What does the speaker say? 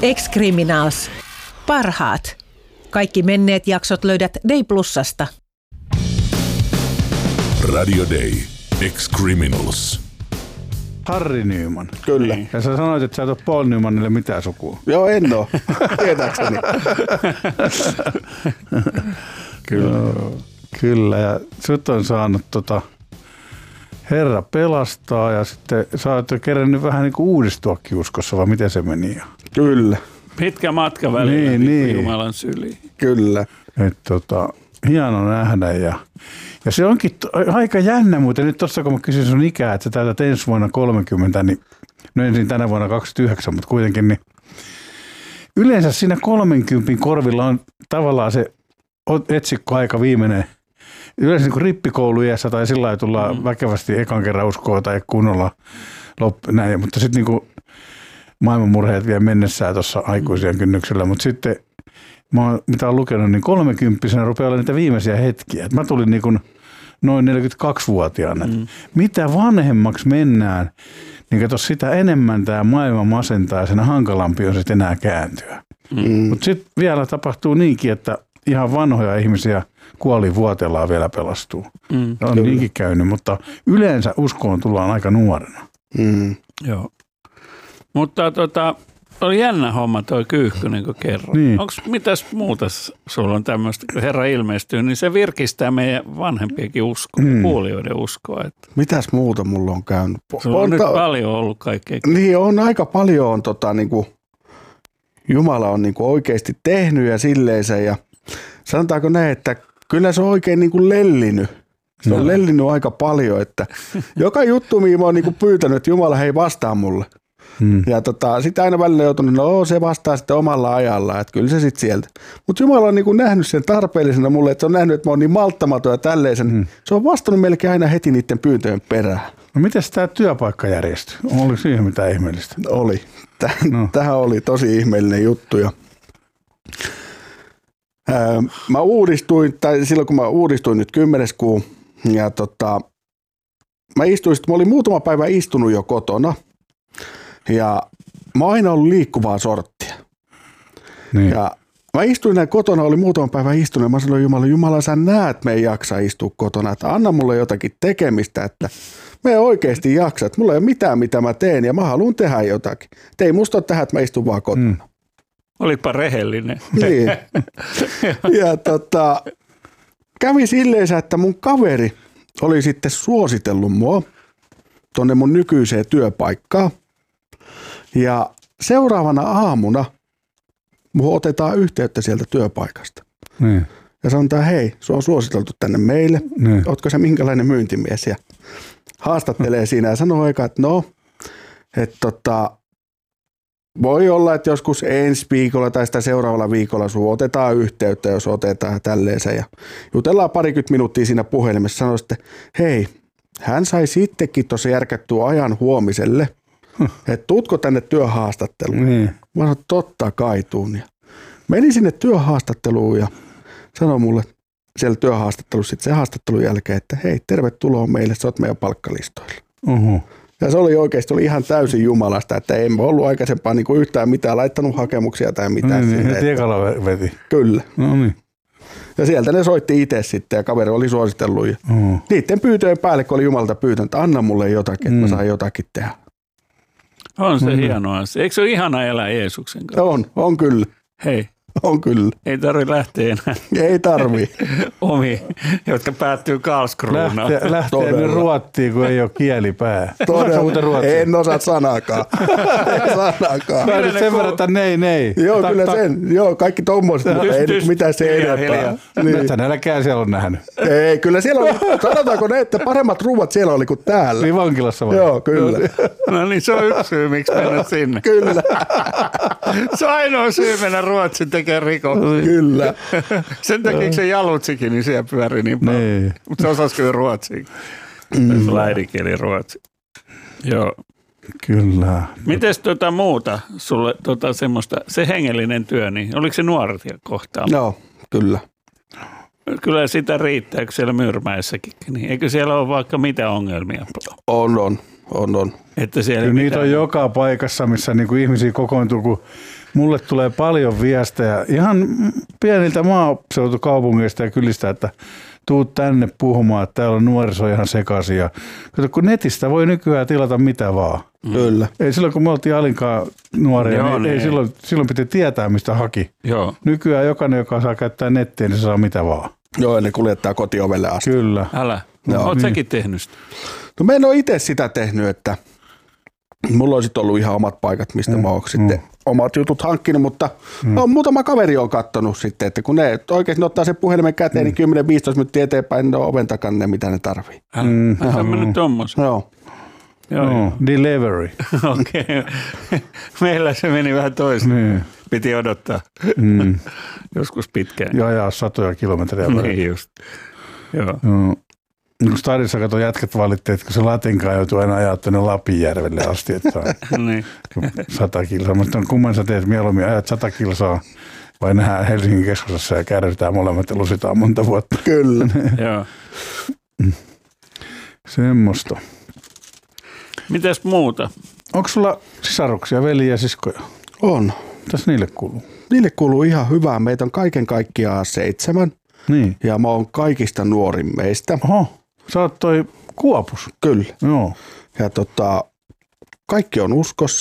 Ex-Criminals. Parhaat. Kaikki menneet jaksot löydät Day Plusasta. Radio Day. Ex-Criminals. Harry Nyman. Kyllä. Ja sä sanoit, että sä et ole Paul Nymanille mitään sukua. Joo, en oo. Tietääkseni. Kyllä, ja sut on saanut Herra pelastaa ja sitten sä oot jo kerännyt vähän niin kuin uudistuakin uskossa, vai miten se meni? Kyllä. Pitkä matka välillä niin. Jumalan syliin. Kyllä. Hieno nähdä ja se onkin aika jännä, mutta nyt tuossa kun mä kysyn sun ikää, että sä täytät ensi vuonna 30, niin no ensin tänä vuonna 29, mutta kuitenkin niin yleensä siinä 30 korvilla on tavallaan se etsikkoaika viimeinen. Yleensä niin kuin rippikouluiässä tai sillä lailla tullaan väkevästi ekan kerran uskoa tai kunnolla näin, mutta sitten niin maailmanmurheet vie mennessään tuossa aikuisien kynnyksellä, mutta sitten mitä olen lukenut, niin 30-vuotiaana rupeaa olla niitä viimeisiä hetkiä. Mä tulin niin kuin noin 42-vuotiaana. Mitä vanhemmaksi mennään, niin kato sitä enemmän tämä maailma masentaa ja sen hankalampi on sitten enää kääntyä. Mutta sitten vielä tapahtuu niinkin, että ihan vanhoja ihmisiä kuolivuoteellaan vielä pelastuu. On niinkin käynyt, mutta yleensä uskoon tullaan aika nuorena. Joo. Mutta oli jännä homma toi Kyyhkynen, kun kerron. Niin. Mitäs muuta sulla on tämmöistä, kun Herra ilmestyy, niin se virkistää meidän vanhempienkin uskoa, kuulijoiden uskoa. Että mitäs muuta mulla on käynyt? sulla on nyt paljon ollut kaikkea. Niin on aika paljon niinku, Jumala on niinku oikeasti tehnyt ja silleensä ja sanotaanko näin, että kyllä se on oikein niinku lellinyt. Se on lellinyt aika paljon, että joka juttu, mihin mä oon niinku pyytänyt, että Jumala hei vastaa mulle. Ja sitä aina välillä joutunut, no se vastaa sitten omalla ajalla, että kyllä se sitten sieltä. Mutta Jumala on niinku nähnyt sen tarpeellisena mulle, että se on nähnyt, että mä oon niin malttamaton ja tälleisen. Se on vastannut melkein aina heti niiden pyyntöjen perään. No miten tämä työpaikka järjestyi? Oliko siihen mitään ihmeellistä? Oli. Tähän oli tosi ihmeellinen juttu. Ja mä uudistuin, tai silloin kun mä uudistuin nyt 10. kuu, ja mä olin muutama päivä istunut jo kotona, ja mä oon aina ollut liikkuvaa sorttia. Niin. Ja mä istuin näin kotona, oli muutama päivä istunut, ja mä sanoin Jumala, sä näet, me ei jaksa istua kotona, että anna mulle jotakin tekemistä, että me ei oikeasti jaksa, että mulla ei ole mitään, mitä mä teen, ja mä haluan tehdä jotakin. Et ei musta ole tähän, että mä istun vaan kotona. Olitpa rehellinen. Niin. Ja kävi silleen, että mun kaveri oli sitten suositellut mua tonne mun nykyiseen työpaikkaan. Ja seuraavana aamuna mun otetaan yhteyttä sieltä työpaikasta. Niin. Ja sanotaan, hei, se on suositeltu tänne meille. Niin. Ootko se minkälainen myyntimies? Ja haastattelee siinä ja sanoo eka, että no, että voi olla, että joskus ensi viikolla tai sitä seuraavalla viikolla sun otetaan yhteyttä, jos otetaan tälleensä. Ja jutellaan 20 minuuttia siinä puhelimessa. Sanoi sitten, hei, hän sai sittenkin tuossa järkättyä ajan huomiselle, että tuutko tänne työhaastatteluun? Niin. Mä sanoin, totta kai tuun. Ja menin sinne työhaastatteluun ja sanoi mulle siellä työhaastattelussa sitten se haastattelun jälkeen, että hei, tervetuloa meille, sä oot meidän palkkalistoilla. Ja se oli oikeasti ihan täysin jumalasta, että en ollut aikaisempaa niin kuin yhtään mitään laittanut hakemuksia tai mitään. Niin, heti ekalla veti. Kyllä. No niin. Ja sieltä ne soitti itse sitten ja kaveri oli suositellut. Ja niiden pyytöjen päälle, kun oli Jumalalta pyytänyt, että anna mulle jotakin, että mä saan jotakin tehdä. On se hieno asia. Eikö se ole ihana elää Jeesuksen kanssa? On kyllä. Hei. On kyllä. Ei tarvitse lähteä enää. Ei tarvii. Omi, jotka päättyy Karlskruunaan. Lähtee nyt Ruottiin, kun ei ole kielipää. En osaa sanaakaan. Mä nyt sen verran, että nei. Joo, kyllä sen. Joo, kaikki tommoiset, mutta ei nyt mitään se enempää. Niin. Nälkää siellä on nähnyt. Ei, kyllä siellä oli, sanotaanko ne, että paremmat ruuat siellä oli kuin täällä. Niin vankilassa vai? Joo, kyllä. No niin, se on yksi syy, miksi mennä sinne. Kyllä. Se on ainoa syy mennä Ruotsin tekemään rikoksia. Kyllä. Sen takia se Jalutsikin, niin siellä pyöri niin paljon. Niin. Mutta se osasi kyllä ruotsia. Se äidinkieli ruotsi. Joo. Kyllä. Mites muuta sulle semmoista, se hengellinen työ, niin oliko se nuoria kohtaan? Joo, kyllä. Kyllä sitä riittää, kun siellä Myyrmäessäkin. Niin eikö siellä ole vaikka mitä ongelmia? On. Että siellä kyllä niitä on joka paikassa, missä niinku ihmisiä kokoontuu, kun Mulle tulee paljon viestejä ihan pieniltä maaseutukaupungeista ja kylistä, että tuut tänne puhumaan, että täällä on nuoriso ihan sekaisin. Ja kato, kun netistä voi nykyään tilata mitä vaan. Kyllä. Ei silloin, kun me oltiin Alinkaan nuoria, Joo, niin ei silloin piti tietää, mistä haki. Joo. Nykyään jokainen, joka saa käyttää nettiä, niin se saa mitä vaan. Joo, ne kuljettaa kotiovelle asti. Kyllä. Älä. Joo. Oot säkin tehnyt sitä? No mä en ole itse sitä tehnyt, että mulla olisi ollut ihan omat paikat, mistä mä oon sitten omat jutut hankkinut, mutta muutama kaveri on kattonut sitten, että kun ne oikeasti ottaa sen puhelimen käteen, niin 10-15 minuuttia eteenpäin ne on oven takana ne, mitä ne tarvii. Älä. Sä mennyt tommosen. Joo. Joo. Delivery. Okei. Meillä se meni vähän toisin. Niin. Piti odottaa joskus pitkään. Ja ajaa 100 kilometriä. Niin just. Joo. Kun stadissa kato jätkät valitti, että kun se Latinkaan joutuu aina ajaa tuonne Lapinjärvelle asti, että Niin. 100 kilsaa. Mutta kumman sä teet mieluummin, ajat 100 kilsaa vai nähdään Helsingin keskustassa ja kärrytään molemmat ja lusitaan monta vuotta. Kyllä. Joo. Semmosta. Mitäs muuta? Onko sulla sisaruksia, veliä ja siskoja? On. Mitäs niille kuuluu? Niille kuuluu ihan hyvää. Meitä on kaiken kaikkiaan 7 Niin. ja mä oon kaikista nuorin meistä. Oho, sä oot toi Kuopus. Kyllä. Joo. Ja kaikki on uskossa.